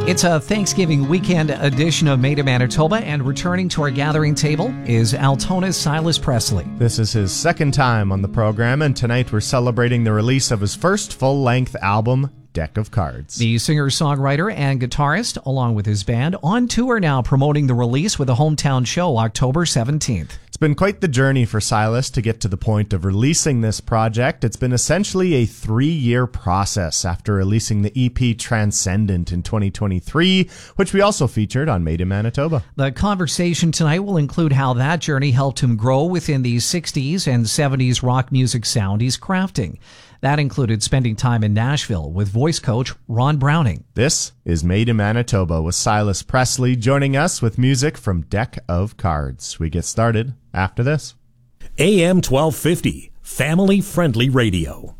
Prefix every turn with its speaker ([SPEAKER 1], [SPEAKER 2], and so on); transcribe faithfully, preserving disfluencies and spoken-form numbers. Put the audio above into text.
[SPEAKER 1] It's a Thanksgiving weekend edition of Made in Manitoba, and returning to our gathering table is Altona's Silas Presley.
[SPEAKER 2] This is his second time on the program, and tonight we're celebrating the release of his first full-length album, Deck of Cards.
[SPEAKER 1] The singer-songwriter and guitarist, along with his band, on tour now promoting the release with a hometown show October seventeenth.
[SPEAKER 2] It's been quite the journey for Silas to get to the point of releasing this project. It's been essentially a three-year process after releasing the E P Transcendent in twenty twenty-three, which we also featured on Made in Manitoba.
[SPEAKER 1] The conversation tonight will include how that journey helped him grow within the sixties and seventies rock music sound he's crafting. That included spending time in Nashville with voice coach Ron Browning.
[SPEAKER 2] This is Made in Manitoba with Silas Presley joining us with music from Deck of Cards. We get started after this.
[SPEAKER 3] A M twelve fifty, family-friendly radio.